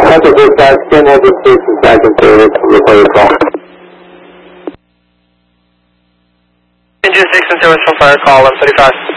Hunter dispatch, 10 Edge Station, Sergeant Davis, report your call. Engine 6 and service from fire call 135.